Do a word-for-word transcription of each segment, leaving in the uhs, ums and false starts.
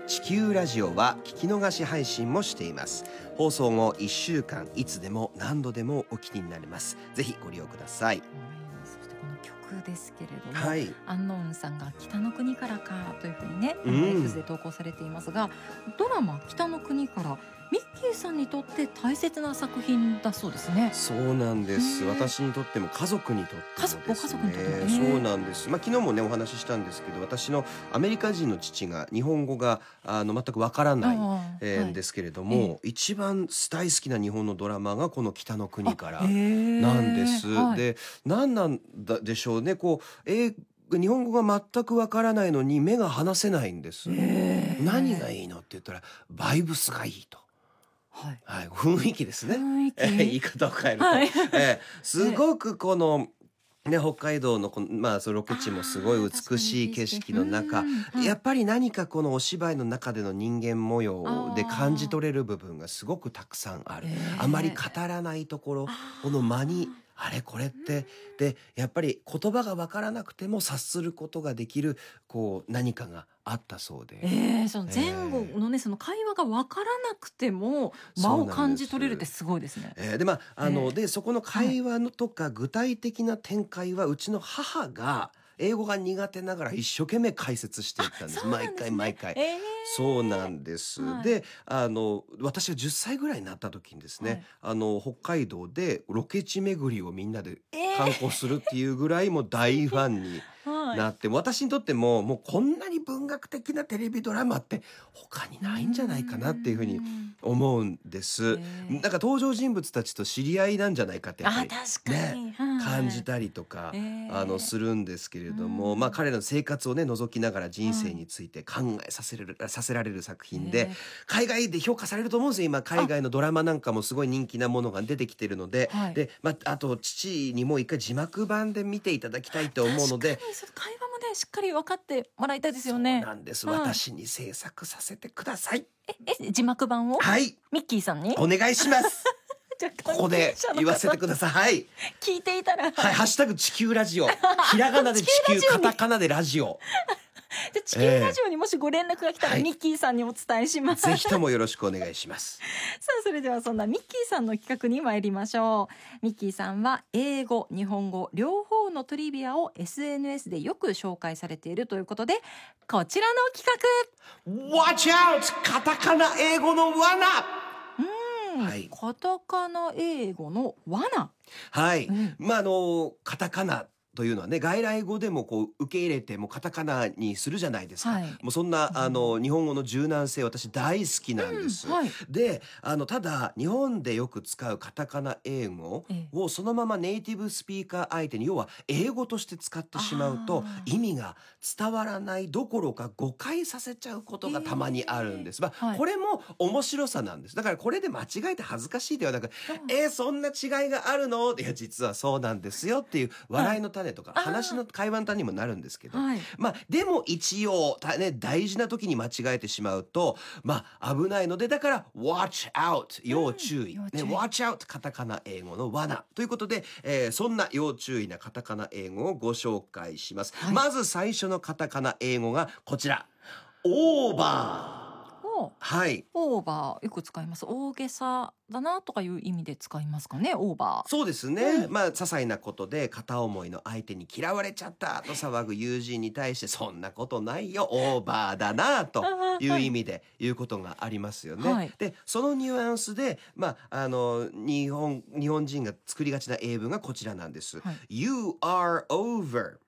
地球ラジオは聞き逃し配信もしています。放送後いっしゅうかんいつでも何度でもお聞きになれます。ぜひご利用ください。 はい、そしてこの曲ですけれども、 はい、 アンノーンさんが北の国からかというふうにね、あのうん X で投稿されていますが、ドラマ北の国からミッキーさんにとって大切な作品だそうですね。 そうなんです。 へー私にとっても家族にとってもですね。 家族ご家族にとってもへーそうなんです。まあ昨日もねお話ししたんですけど、私のアメリカ人の父が日本語があの全くわからない、 ああえーはいんですけれどえも、一番大好きな日本のドラマがこの北の国からあへーなんです。 はいで、何なんだでしょうね。こう、えー日本語が全くわからないのに目が離せないんです。 へー何がいいのって言ったらバイブスがいいと。 はいはい、雰囲気ですね。 雰囲気えー言い方を変えると、 はいえーすごくこの、ね、北海道のこの、まあ、そのロケ地もすごい美しい景色の中、やっぱり何かこのお芝居の中での人間模様で感じ取れる部分がすごくたくさんある。あまり語らないところ、この間にあれこれってでやっぱり言葉が分からなくても察することができるこう何かがあったそうで、 えー、その前後のね、その会話が分からなくても間を感じ取れるってすごいですね。 えーでまああの、 えーでそこの会話のとか具体的な展開はうちの母が英語が苦手ながら一生懸命解説していったんです。毎そうなんですね回毎回。 えーそうなんです。 はいで、あの私がじゅっさいぐらいになった時にですね、 はいあの北海道でロケ地巡りをみんなでえー観光するっていうぐらいもう大ファンにはいなって、私にとってももうこんなに文学的なテレビドラマって他にないんじゃないかなっていうふうに思うんです。 へーなんか登場人物たちと知り合いなんじゃないかってやっぱあり確かに、 ねはい感じたりとか、 へーあのするんですけれども、 うんまあ彼らの生活をね覗きながら人生について考えさせる、させられる作品で、 へー海外で評価されると思うんですよ。今海外のドラマなんかもすごい人気なものが出てきてるので、 はいで、まあ、あと父にも一回字幕版で見ていただきたいと思うので確かにその会話もねしっかり分かってもらいたいですそうよね。 なんです、 はい私に制作させてください。 え字幕版をはいミッキーさんにお願いしますじゃあここで言わせてください。はい聞いていたら、 はい、ハッシュタグ地球ラジオ。ひらがなで地球、 地球ラジオにカタカナでラジオ。 じゃあ地球ラジオにもしご連絡が来たら、 はいミッキーさんにお伝えします。 ぜひともよろしくお願いします。 さあそれではそんなミッキーさんの企画に参りましょう。ミッキーさんは英語、日本語両方のトリビアを エスエヌエス でよく紹介されているということで、こちらの企 Watch out! カタカナ英語の罠。 画、うんはいカタカナ英語の罠、 はい。 うんまあ、あの、カタカナというのはね、外来語でもこう受け入れてもうカタカナにするじゃないですか。 はいもうそんな、あの、日本語の柔軟性私大好きなんです。 うんはいで、あの、ただ、日本でよく使うカタカナ英語ええをそのままネイティブスピーカー相手に、要は英語として使ってしまうとあー意味が伝わらないどころか誤解させちゃうことがたまにあるんです。まあ、 はいこれも面白さなんです。だからこれで間違えて恥ずかしいではなく、えー、そんな違いがあるの？いや、実はそうなんですよっていう笑いの種とかあー話の会話の種にもなるんですけど、 はいまあでも一応た、ね、大事な時に間違えてしまうとまあ危ないので、だから watch out 要注意、ね、 要注意 watch out カタカナ英語の罠ということで、えーそんな要注意なカタカナ英語をご紹介します、 はいまず最初のカタカナ英語がこちら、オーバー。 おはいオーバーよく使います。大げさだなとかいう意味で使いますかね、オーバー。 そうですね、まあ些細なことで片思いの相手に嫌われちゃったと騒ぐ友人に対してそんなことないよオーバーだなという意味で言うことがありますよね、 はいでそのニュアンスで、まあ、あの日本日本人が作りがちな英文がこちらなんです、 はい You are over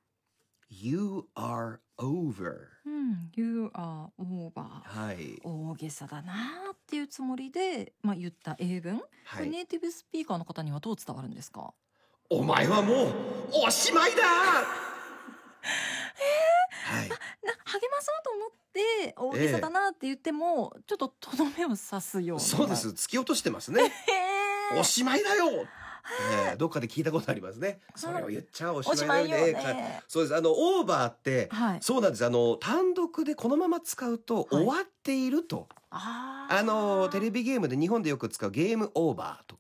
You are over うん、You are over、 はい大げさだなっていうつもりで、まあ、言った英文、 はいこれネイティブスピーカーの方にはどう伝わるんですか？ お前はもうおしまいだはいな励まそうと思って大げさだなって言っても、ちょっととどめを刺すような。 そうです突き落としてますねへーおしまいだよ、えーどっかで聞いたことありますね。それを言っちゃおしまいだよね。 おしまいよねそうです。あのオーバーって、 はいそうなんです。あの単独でこのまま使うとはい終わっていると。 あーあのテレビゲームで日本でよく使うゲームオーバーと